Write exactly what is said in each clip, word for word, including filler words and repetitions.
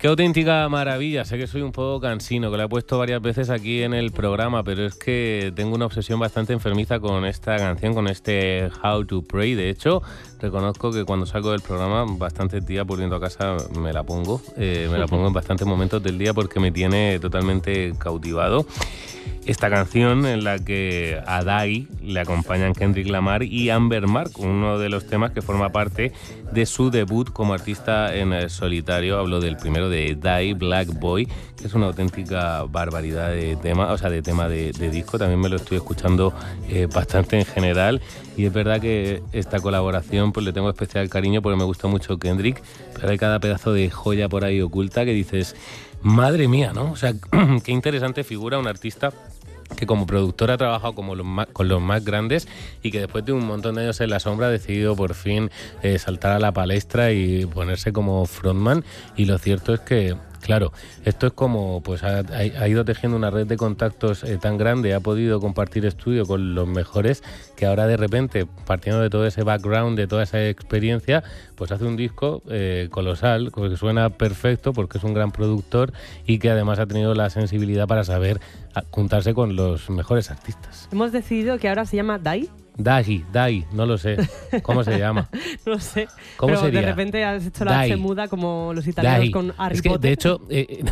Qué auténtica maravilla. Sé que soy un poco cansino, que lo he puesto varias veces aquí en el programa, pero es que tengo una obsesión bastante enfermiza con esta canción, con este How to Pray. De hecho, reconozco que cuando salgo del programa, bastantes días volviendo a casa me la pongo. Eh, me la pongo en bastantes momentos del día porque me tiene totalmente cautivado. Esta canción en la que a Die le acompañan Kendrick Lamar y Amber Mark, uno de los temas que forma parte de su debut como artista en solitario. Hablo del primero de Die, Black Boy, que es una auténtica barbaridad de tema, o sea, de tema de, de disco. También me lo estoy escuchando eh, bastante en general, y es verdad que esta colaboración pues le tengo especial cariño porque me gusta mucho Kendrick, pero hay cada pedazo de joya por ahí oculta que dices, madre mía, ¿no? O sea, qué interesante figura un artista que como productor ha trabajado como los más, con los más grandes, y que después de un montón de años en la sombra ha decidido por fin eh, saltar a la palestra y ponerse como frontman. Y lo cierto es que, claro, esto es como, pues ha, ha ido tejiendo una red de contactos eh, tan grande, ha podido compartir estudio con los mejores, que ahora de repente, partiendo de todo ese background, de toda esa experiencia, pues hace un disco eh, colosal, que suena perfecto porque es un gran productor y que además ha tenido la sensibilidad para saber juntarse con los mejores artistas. Hemos decidido que ahora se llama Die. Dai, Dai, no lo sé. ¿Cómo se llama? No lo sé. ¿Cómo pero sería? De repente has hecho la H muda como los italianos Dai. con Harry es que, Potter. De hecho, eh,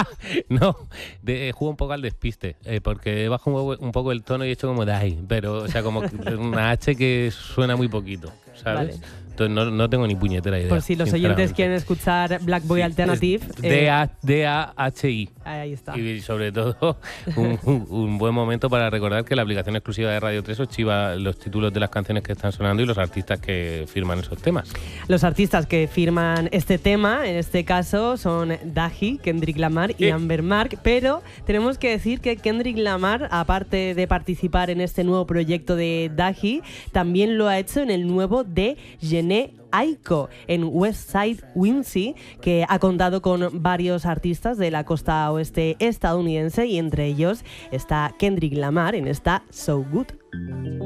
no, de, eh, juego un poco al despiste, eh, porque bajo un, un poco el tono y he hecho como Dai, pero, o sea, como una H que suena muy poquito, ¿sabes? Vale. Entonces no, no tengo ni puñetera idea. Por si los oyentes quieren escuchar Black Boy sí, Alternative. D A H I. Ahí está. Y sobre todo, un, un, un buen momento para recordar que la aplicación exclusiva de Radio tres os chiva los títulos de las canciones que están sonando y los artistas que firman esos temas. Los artistas que firman este tema, en este caso, son Dahi, Kendrick Lamar y ¿Eh? Amber Mark. Pero tenemos que decir que Kendrick Lamar, aparte de participar en este nuevo proyecto de Dahi, también lo ha hecho en el nuevo de Jhené Aiko, en Westside Whimsy, que ha contado con varios artistas de la costa oeste estadounidense, y entre ellos está Kendrick Lamar en esta So Good.